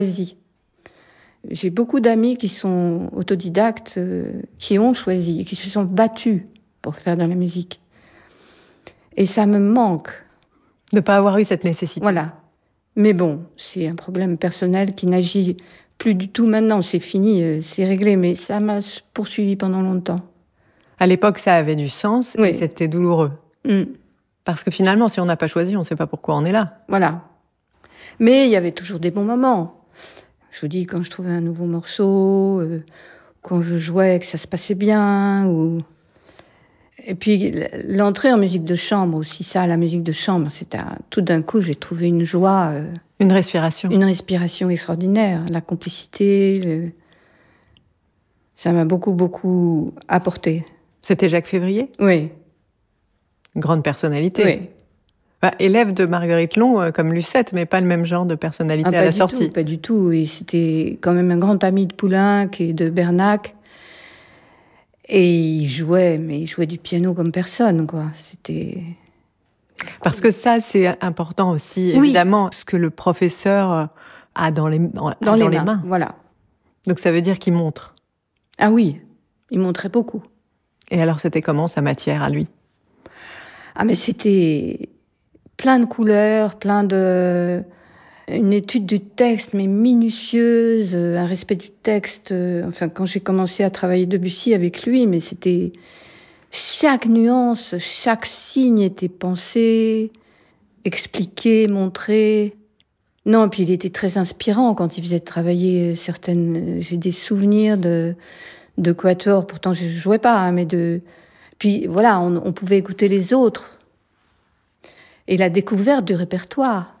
choisi. J'ai beaucoup d'amis qui sont autodidactes, qui ont choisi, qui se sont battus pour faire de la musique. Et ça me manque. De ne pas avoir eu cette nécessité. Voilà. Mais bon, c'est un problème personnel qui n'agit plus du tout maintenant. C'est fini, c'est réglé. Mais ça m'a poursuivi pendant longtemps. À l'époque, ça avait du sens et c'était douloureux. Parce que finalement, si on n'a pas choisi, on ne sait pas pourquoi on est là. Voilà. Mais il y avait toujours des bons moments. Je vous dis, quand je trouvais un nouveau morceau, quand je jouais, que ça se passait bien. Et puis, l'entrée en musique de chambre aussi, ça, la musique de chambre, c'était tout d'un coup, j'ai trouvé une joie. Une respiration. Une respiration extraordinaire. La complicité, ça m'a beaucoup, beaucoup apporté. C'était Jacques Février ? Oui. Grande personnalité. Oui. Élève de Marguerite Long, comme Lucette, mais pas le même genre de personnalité à la sortie. Pas du tout. Et c'était quand même un grand ami de Poulenc et de Bernac. Et il jouait du piano comme personne, quoi. C'était... Parce que ça, c'est important aussi, évidemment, ce que le professeur a dans les mains. Voilà. Donc ça veut dire qu'il montre. Ah oui, il montrait beaucoup. Et alors, c'était comment, sa matière à lui ? Ah, mais c'était plein de couleurs, une étude du texte, mais minutieuse, un respect du texte. Enfin, quand j'ai commencé à travailler Debussy avec lui, mais c'était... Chaque nuance, chaque signe était pensé, expliqué, montré. Non, puis il était très inspirant quand il faisait travailler certaines... J'ai des souvenirs de quatuor, pourtant je ne jouais pas, hein, mais de... Puis voilà, on pouvait écouter les autres. Et la découverte du répertoire.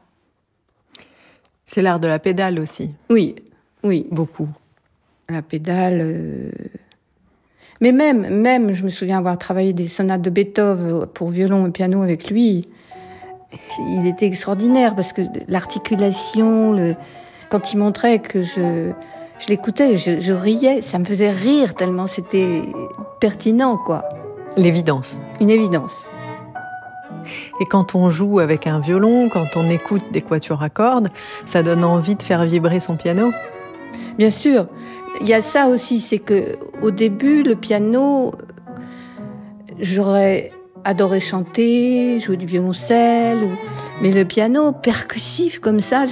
C'est l'art de la pédale aussi. Oui. Beaucoup. La pédale... Mais même, je me souviens avoir travaillé des sonates de Beethoven pour violon et piano avec lui. Il était extraordinaire parce que l'articulation, quand il montrait que je l'écoutais, je riais. Ça me faisait rire tellement c'était pertinent, quoi. L'évidence. Une évidence. Et quand on joue avec un violon, quand on écoute des quatuors à cordes, ça donne envie de faire vibrer son piano ? Bien sûr. Il y a ça aussi, c'est qu'au début, le piano, j'aurais adoré chanter, jouer du violoncelle, mais le piano percussif comme ça,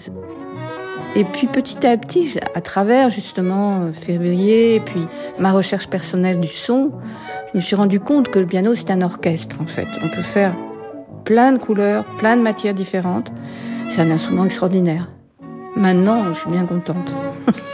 et puis petit à petit, à travers justement Février, et puis ma recherche personnelle du son, je me suis rendu compte que le piano, c'est un orchestre en fait. On peut faire plein de couleurs, plein de matières différentes. C'est un instrument extraordinaire. Maintenant, je suis bien contente.